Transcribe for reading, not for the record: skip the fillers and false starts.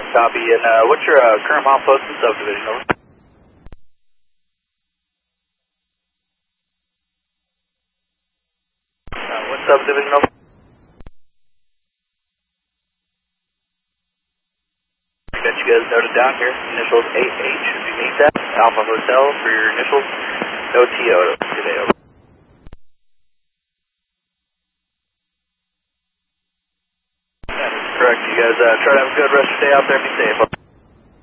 Copy. And what's your current milepost and subdivision? Over. What subdivision? Over. Got you guys noted down here. Initials 8H. If you need that, Alpha Hotel for your initials. No TO today. Over. That is correct. You guys try to have a good rest of your day out there. Be safe.